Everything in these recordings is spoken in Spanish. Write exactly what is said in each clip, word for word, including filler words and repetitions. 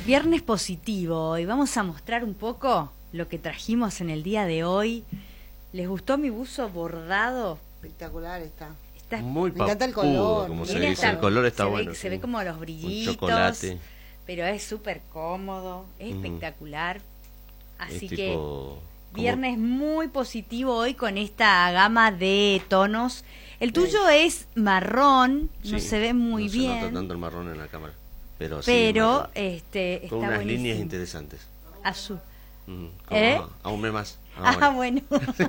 Viernes positivo y vamos a mostrar un poco lo que trajimos en el día de hoy. ¿Les gustó mi buzo bordado? Espectacular está. Está muy Me encanta el color. como se Mira, dice, está- el color está se bueno. Ve, sí. se ve como los brillitos. Un chocolate. Pero es súper cómodo, es Ujú. espectacular. Así Es que tipo, como- viernes muy positivo hoy con esta gama de tonos. El tuyo es marrón, no sí, se ve muy no se bien. nota tanto el marrón en la cámara. Pero, sí, Pero marrón. este está Con unas buenísimo. líneas interesantes. Azul. Ujú. ¿Eh? Ah, aún me más. Ah, bueno.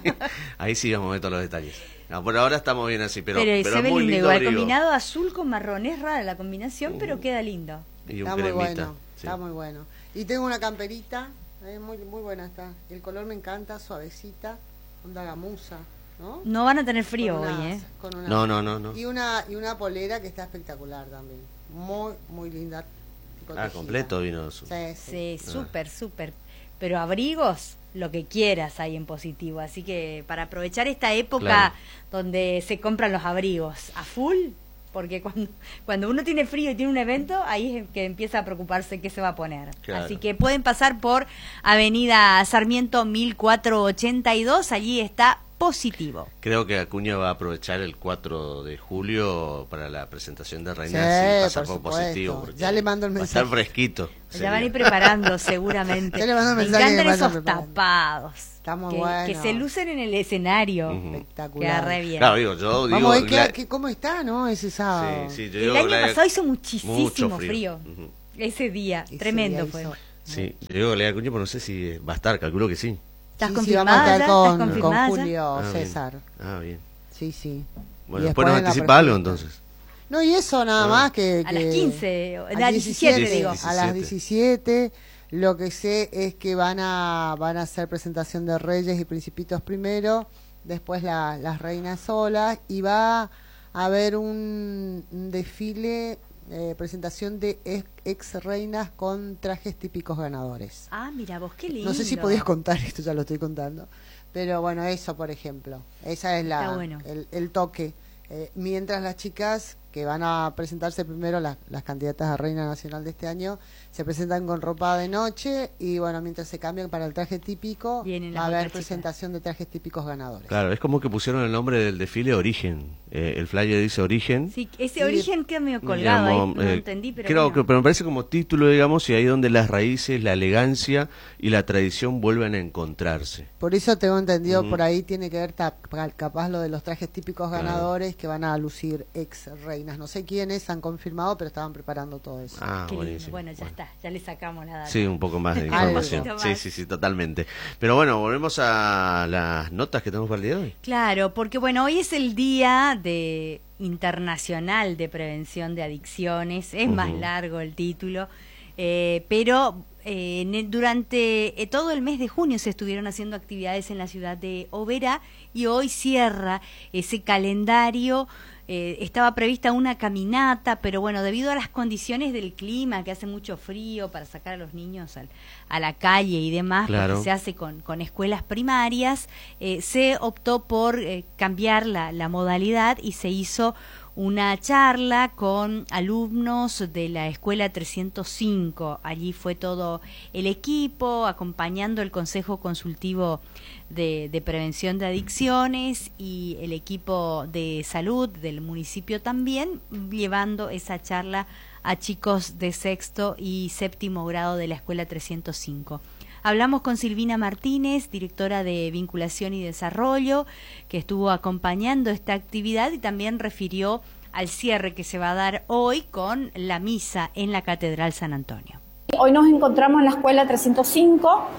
Ahí sí vamos a ver todos los detalles. No, por ahora estamos bien así, pero, Pero, pero se es ve muy lindo lindo igual, abrigo. combinado azul con marrón. Es rara la combinación, Uh. pero queda lindo. Y un Está muy cremita. bueno, sí. está muy bueno. Y tengo una camperita, eh, muy muy buena está. El color me encanta, suavecita, onda gamuza, ¿no? No van a tener frío Con hoy, unas- ¿eh? con unas- No, no, no, no. Y una y una polera que está espectacular también. Muy muy linda. Ah, protegida. completo vino. Su... Sí, sí. Sí, Ah. súper, súper. Pero abrigos, lo que quieras hay en positivo. Así que para aprovechar esta época Claro. donde se compran los abrigos a full, porque cuando, cuando uno tiene frío y tiene un evento, ahí es que empieza a preocuparse qué se va a poner. Claro. Así que pueden pasar por Avenida Sarmiento mil cuatrocientos ochenta y dos, allí está positivo. Creo que Acuña va a aprovechar el cuatro de julio para la presentación de Reina Sí, y pasar por por supuesto. positivo. porque Ya le mando el Va a estar mensaje. fresquito. Ya van a ir sería. preparando seguramente. Ya le mando un Me mensaje que encantan vayan esos preparando. tapados. Está muy que, bueno. que se lucen en el escenario. Ujú. Espectacular. Queda re bien. Claro, digo, yo digo... Vamos a ver qué- la- qué- cómo está, ¿no? Ese sábado. Sí, sí, yo El digo año la- pasado hizo muchísimo mucho frío. Ujú. Ese día, Ese tremendo día fue. hizo- Sí, yo digo Lea Acuña, pero no sé si va a estar, calculo que sí. ¿Estás Sí, sí, confirmada vamos a estar ya? con, ¿Estás con confirmada ya? Julio Ah, bien. César. Ah, bien. Sí, sí. Bueno, Y después nos en la anticipa algo respuesta. entonces. No, y eso nada Ah. más que, A que- las quince, a a las diecisiete, digo. A las diecisiete. Lo que sé es que van a van a hacer presentación de Reyes y Principitos primero, después la- las reinas solas, y va a haber un, un desfile, eh, presentación de ex, ex reinas con trajes típicos ganadores. Ah, mira vos, qué lindo. No sé si podías contar esto, ya lo estoy contando. Pero bueno, eso, por ejemplo. Esa es la Está bueno. el, el toque. Eh, mientras las chicas que van a presentarse primero, las, las candidatas a Reina Nacional de este año, se presentan con ropa de noche y bueno, mientras se cambian para el traje típico, Vienen va a las haber otras presentación de trajes típicos ganadores. Claro, es como que pusieron el nombre del desfile Origen. Eh, el flyer dice Origen. Sí, ese Sí. origen queda medio colgado, Digamos, ahí, no eh, entendí, pero creo bueno. que pero me parece como título, digamos, y ahí donde las raíces, la elegancia y la tradición vuelven a encontrarse. Por eso tengo entendido, Ujú. por ahí tiene que ver tap- capaz lo de los trajes típicos Claro. ganadores que van a lucir ex reinas. No sé quiénes han confirmado, pero estaban preparando todo eso. Ah, Qué lindo. buenísimo. Bueno, ya está, ya le sacamos la data. Sí, un poco más de Algo. información. Un poquito Sí, más. sí, sí, totalmente. Pero bueno, volvemos a las notas que tenemos para el día de hoy. Claro, porque bueno, hoy es el Día de Internacional de Prevención de Adicciones, es más Ujú. largo el título, eh, pero eh, en el- durante eh, todo el mes de junio se estuvieron haciendo actividades en la ciudad de Oberá y hoy cierra ese calendario. Eh, estaba prevista una caminata, pero bueno, debido a las condiciones del clima, que hace mucho frío, para sacar a los niños al- a la calle y demás, Claro. porque se hace con, con escuelas primarias, eh, se optó por eh, cambiar la, la modalidad y se hizo una charla con alumnos de la escuela trescientos cinco. Allí fue todo el equipo, acompañando el Consejo Consultivo de, de Prevención de Adicciones y el equipo de salud del municipio también, llevando esa charla a chicos de sexto y séptimo grado de la escuela trescientos cinco. Hablamos con Silvina Martínez, directora de Vinculación y Desarrollo, que estuvo acompañando esta actividad y también refirió al cierre que se va a dar hoy con la misa en la Catedral San Antonio. Hoy nos encontramos en la Escuela trescientos cinco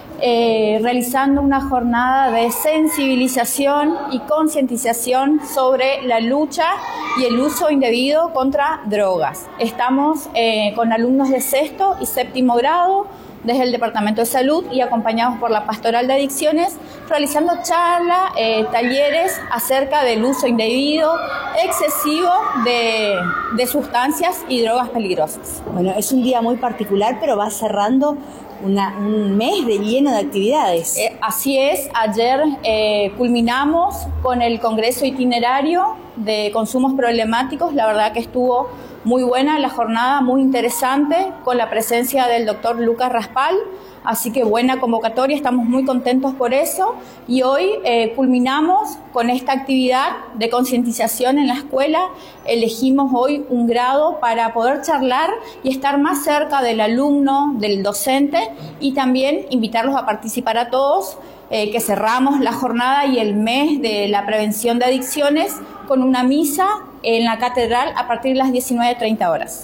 eh, realizando una jornada de sensibilización y concientización sobre la lucha y el uso indebido contra drogas. Estamos eh, con alumnos de sexto y séptimo grado desde el Departamento de Salud y acompañados por la Pastoral de Adicciones, realizando charlas, eh, talleres acerca del uso indebido, excesivo de, de sustancias y drogas peligrosas. Bueno, es un día muy particular, pero va cerrando una, un mes de lleno de actividades. Eh, así es, ayer eh, culminamos con el Congreso Itinerario de Consumos Problemáticos, la verdad que estuvo muy buena la jornada, muy interesante, con la presencia del doctor Lucas Raspal, así que buena convocatoria, estamos muy contentos por eso, y hoy eh, culminamos con esta actividad de concientización en la escuela. Elegimos hoy un grado para poder charlar y estar más cerca del alumno, del docente, y también invitarlos a participar a todos, eh, que cerramos la jornada y el mes de la prevención de adicciones con una misa en la catedral a partir de las diecinueve treinta horas.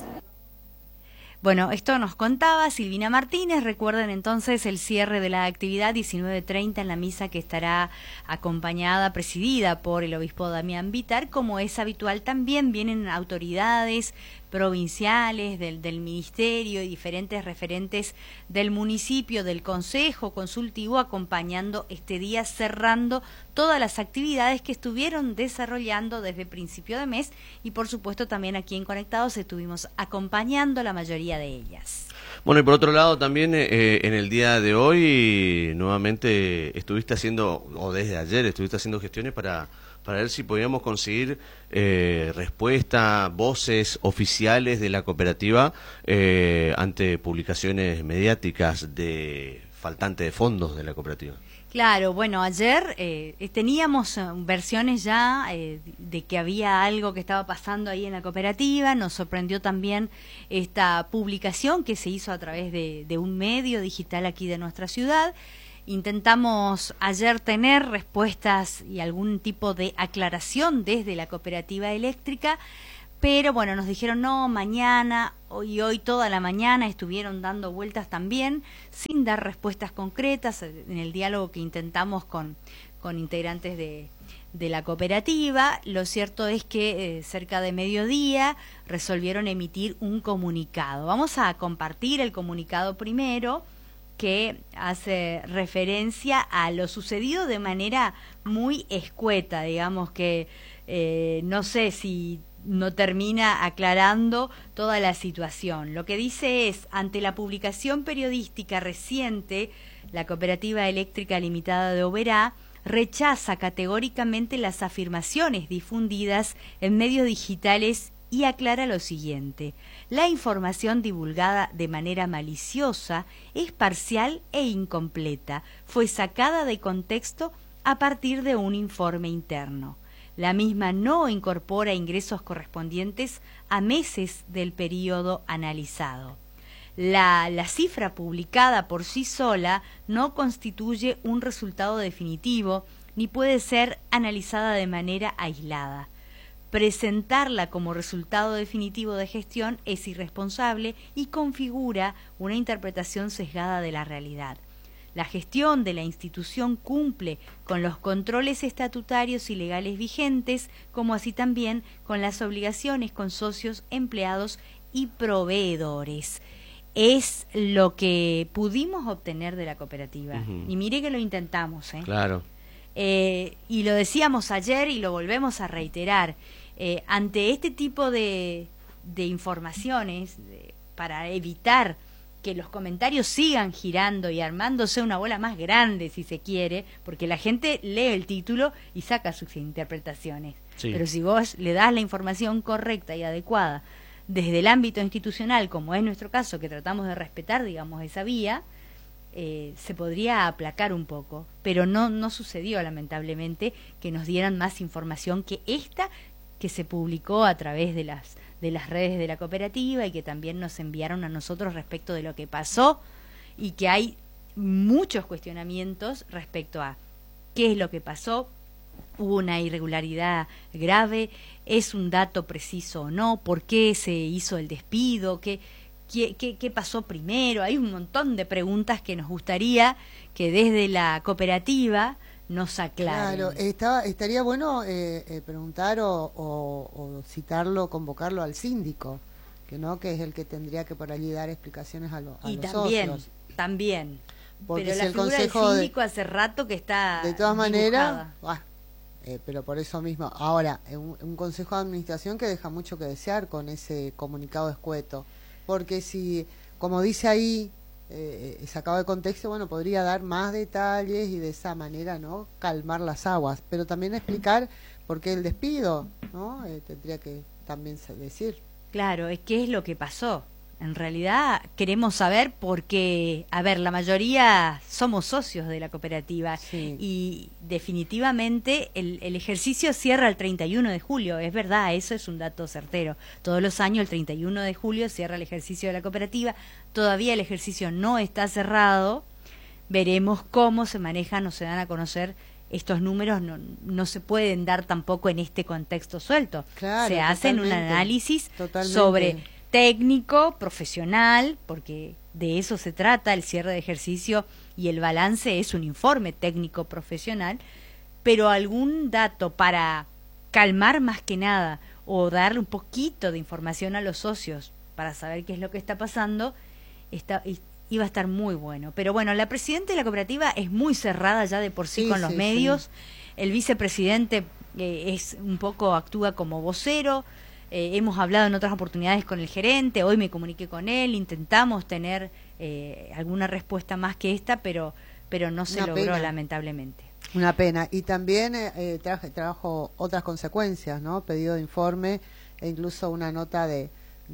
Bueno, esto nos contaba Silvina Martínez. Recuerden entonces el cierre de la actividad diecinueve treinta en la misa, que estará acompañada, presidida por el obispo Damián Vitar. Como es habitual, también vienen autoridades provinciales del, del ministerio y diferentes referentes del municipio, del consejo consultivo, acompañando este día, cerrando todas las actividades que estuvieron desarrollando desde principio de mes, y por supuesto también aquí en Conectados estuvimos acompañando la mayoría de ellas. Bueno, y por otro lado también eh, en el día de hoy nuevamente estuviste haciendo, o desde ayer estuviste haciendo gestiones para para ver si podíamos conseguir eh, respuesta, voces oficiales de la cooperativa eh, ante publicaciones mediáticas de faltante de fondos de la cooperativa. Claro, bueno, ayer eh, teníamos versiones ya eh, de que había algo que estaba pasando ahí en la cooperativa. Nos sorprendió también esta publicación que se hizo a través de, de un medio digital aquí de nuestra ciudad. Intentamos ayer tener respuestas y algún tipo de aclaración desde la cooperativa eléctrica, pero bueno, nos dijeron no, mañana, hoy hoy toda la mañana estuvieron dando vueltas también, sin dar respuestas concretas en el diálogo que intentamos con, con integrantes de, de la cooperativa. Lo cierto es que eh, cerca de mediodía resolvieron emitir un comunicado. Vamos a compartir el comunicado primero, que hace referencia a lo sucedido de manera muy escueta, digamos que eh, no sé si no termina aclarando toda la situación. Lo que dice es: ante la publicación periodística reciente, la Cooperativa Eléctrica Limitada de Oberá rechaza categóricamente las afirmaciones difundidas en medios digitales y aclara lo siguiente: la información divulgada de manera maliciosa es parcial e incompleta, fue sacada de contexto a partir de un informe interno. La misma no incorpora ingresos correspondientes a meses del periodo analizado. La, la cifra publicada por sí sola no constituye un resultado definitivo ni puede ser analizada de manera aislada. Presentarla como resultado definitivo de gestión es irresponsable y configura una interpretación sesgada de la realidad. La gestión de la institución cumple con los controles estatutarios y legales vigentes, como así también con las obligaciones con socios, empleados y proveedores. Es lo que pudimos obtener de la cooperativa. Uh-huh. Y mire que lo intentamos, ¿eh? Claro. Eh, y lo decíamos ayer y lo volvemos a reiterar. Eh, ante este tipo de, de informaciones, de, para evitar que los comentarios sigan girando y armándose una bola más grande, si se quiere, porque la gente lee el título y saca sus interpretaciones. Sí. Pero si vos le das la información correcta y adecuada desde el ámbito institucional, como es nuestro caso, que tratamos de respetar, digamos, esa vía, eh, se podría aplacar un poco. Pero no, no sucedió, lamentablemente, que nos dieran más información que esta que se publicó a través de las de las redes de la cooperativa y que también nos enviaron a nosotros respecto de lo que pasó, y que hay muchos cuestionamientos respecto a qué es lo que pasó, hubo una irregularidad grave, es un dato preciso o no, por qué se hizo el despido, qué, qué, qué, qué pasó primero. Hay un montón de preguntas que nos gustaría que desde la cooperativa nos aclaren. Claro, estaba, estaría bueno eh, eh, preguntar o, o, o citarlo, convocarlo al síndico, que no, que es el que tendría que por allí dar explicaciones a, lo, a y los también, socios. También, porque pero si la el figura consejo del síndico de, hace rato que está de todas maneras, ah, eh, pero por eso mismo, ahora, un, un consejo de administración que deja mucho que desear con ese comunicado escueto, porque si, como dice ahí, Eh, sacado de contexto, bueno, podría dar más detalles y de esa manera, ¿no?, calmar las aguas, pero también explicar por qué el despido, ¿no? Eh, tendría que también decir. Claro, ¿qué es lo que pasó? En realidad queremos saber porque, a ver, la mayoría somos socios de la cooperativa Sí. y definitivamente el, el ejercicio cierra el treinta y uno de julio, es verdad, eso es un dato certero. Todos los años el treinta y uno de julio cierra el ejercicio de la cooperativa, todavía el ejercicio no está cerrado, veremos cómo se manejan o se dan a conocer estos números, no, no se pueden dar tampoco en este contexto suelto. Claro, se hacen un totalmente, análisis totalmente. sobre técnico, profesional, porque de eso se trata el cierre de ejercicio y el balance es un informe técnico profesional, pero algún dato para calmar más que nada o darle un poquito de información a los socios para saber qué es lo que está pasando, está, iba a estar muy bueno. Pero bueno, la presidenta de la cooperativa es muy cerrada ya de por sí, Sí, con los sí, medios, sí. el vicepresidente eh, es un poco, actúa como vocero. Eh, hemos hablado en otras oportunidades con el gerente, hoy me comuniqué con él, intentamos tener eh, alguna respuesta más que esta, pero pero no se Una logró, pena. lamentablemente. Una pena. Y también eh, traje, trabajo otras consecuencias, ¿no? Pedido de informe e incluso una nota de,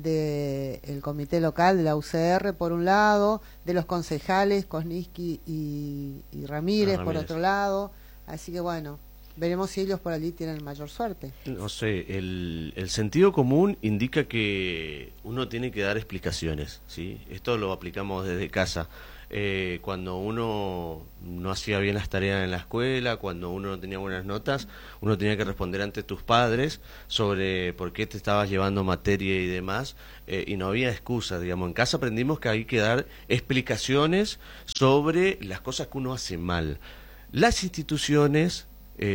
de el comité local de la U C R por un lado, de los concejales Kosniski y, y Ramírez, Ah, por Ramírez. otro lado. Así que bueno, veremos si ellos por allí tienen mayor suerte. No sé, el, el sentido común indica que uno tiene que dar explicaciones, ¿sí? Esto lo aplicamos desde casa. Eh, cuando uno no hacía bien las tareas en la escuela, cuando uno no tenía buenas notas, uno tenía que responder ante tus padres sobre por qué te estabas llevando materia y demás, eh, y no había excusas, digamos. En casa aprendimos que hay que dar explicaciones sobre las cosas que uno hace mal. Las instituciones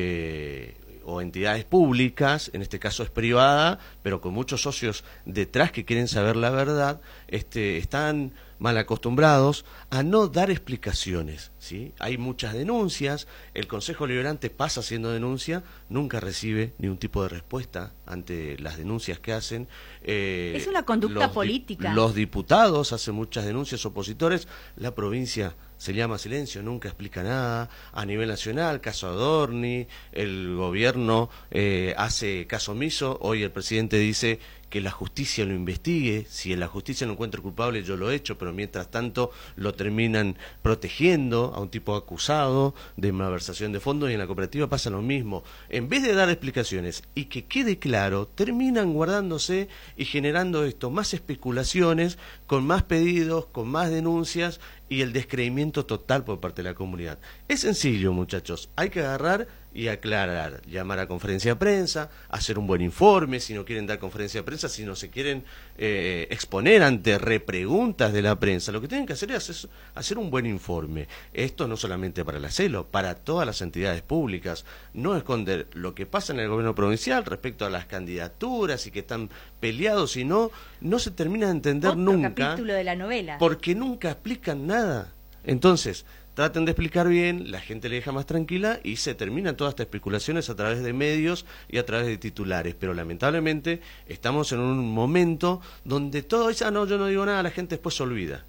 eh, o entidades públicas, en este caso es privada, pero con muchos socios detrás que quieren saber la verdad, este, están mal acostumbrados a no dar explicaciones, ¿sí? Hay muchas denuncias, el Consejo Liberante pasa haciendo denuncia, nunca recibe ningún tipo de respuesta ante las denuncias que hacen. Eh, Es una conducta los di- política. Los diputados hacen muchas denuncias opositores, la provincia se llama silencio, nunca explica nada. A nivel nacional, caso Adorni, el gobierno eh, hace caso omiso, hoy el presidente dice que la justicia lo investigue, si en la justicia lo encuentra culpable yo lo he hecho, pero mientras tanto lo terminan protegiendo a un tipo acusado de malversación de fondos, y en la cooperativa pasa lo mismo. En vez de dar explicaciones y que quede claro, terminan guardándose y generando esto, más especulaciones, con más pedidos, con más denuncias y el descreimiento total por parte de la comunidad. Es sencillo, muchachos, hay que agarrar y aclarar, llamar a conferencia de prensa, hacer un buen informe, si no quieren dar conferencia de prensa, si no se quieren eh, exponer ante repreguntas de la prensa, lo que tienen que hacer es hacer, hacer un buen informe. Esto no solamente para la CELO, para todas las entidades públicas, no esconder lo que pasa en el gobierno provincial respecto a las candidaturas y que están peleados, y no, no se termina de entender Otro nunca, capítulo de la novela. porque nunca explican nada. Entonces, traten de explicar bien, la gente le deja más tranquila y se terminan todas estas especulaciones a través de medios y a través de titulares. Pero lamentablemente estamos en un momento donde todo eso, ah, no, yo no digo nada, la gente después se olvida.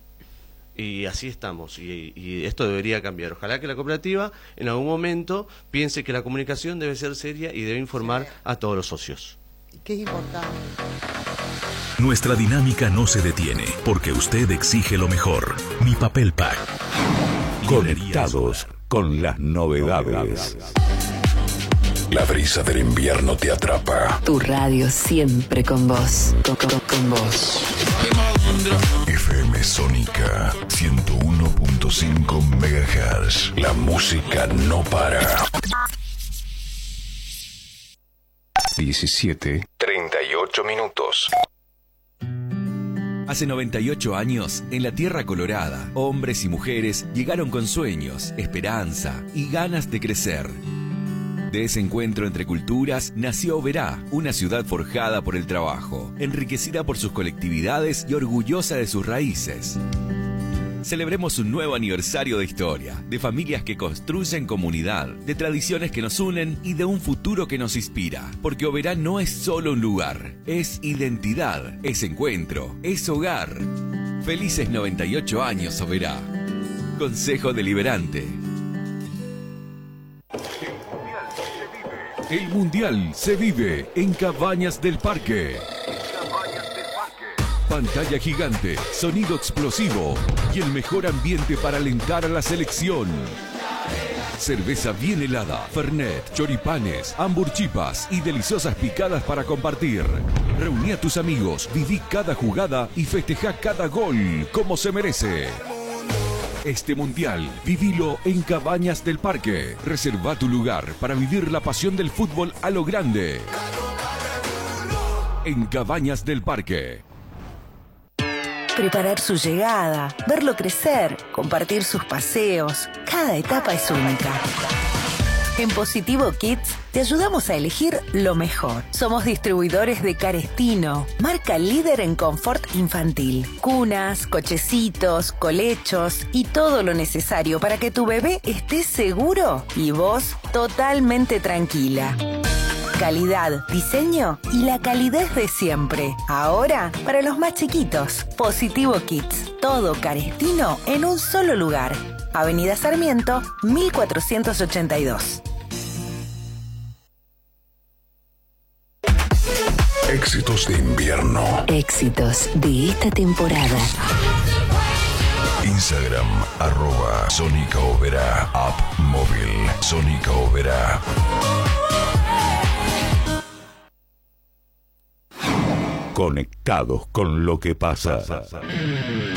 Y así estamos, y, y esto debería cambiar. Ojalá que la cooperativa en algún momento piense que la comunicación debe ser seria y debe informar Sí. a todos los socios. Que es importante. Nuestra dinámica no se detiene porque usted exige lo mejor. Mi Papel Pack. Conectados con las novedades. La brisa del invierno te atrapa. Tu radio siempre con vos. Con, con- con vos. F M Sónica ciento uno punto cinco megahertz. La música no para. diecisiete treinta y ocho minutos. Hace noventa y ocho años, en la Tierra Colorada, hombres y mujeres llegaron con sueños, esperanza y ganas de crecer. De ese encuentro entre culturas nació Oberá, una ciudad forjada por el trabajo, enriquecida por sus colectividades y orgullosa de sus raíces. Celebremos un nuevo aniversario de historia, de familias que construyen comunidad, de tradiciones que nos unen y de un futuro que nos inspira. Porque Oberá no es solo un lugar, es identidad, es encuentro, es hogar. Felices noventa y ocho años, Oberá. Consejo Deliberante. El Mundial se vive en Cabañas del Parque. Pantalla gigante, sonido explosivo y el mejor ambiente para alentar a la selección. Cerveza bien helada, fernet, choripanes, hamburchipas y deliciosas picadas para compartir. Reuní a tus amigos, viví cada jugada y festejá cada gol como se merece. Este mundial, vivilo en Cabañas del Parque. Reserva tu lugar para vivir la pasión del fútbol a lo grande. En Cabañas del Parque. Preparar su llegada, verlo crecer, compartir sus paseos. Cada etapa es única. En Positivo Kids te ayudamos a elegir lo mejor. Somos distribuidores de Carestino, marca líder en confort infantil. Cunas, cochecitos, colechos y todo lo necesario para que tu bebé esté seguro y vos totalmente tranquila. Calidad, diseño y la calidez de siempre. Ahora, para los más chiquitos. Positivo Kids. Todo Carestino en un solo lugar. Avenida Sarmiento, mil cuatrocientos ochenta y dos. Éxitos de invierno. Éxitos de esta temporada. Instagram, arroba Sónica Oberá. App móvil, Sónica Oberá. Conectados con lo que pasa.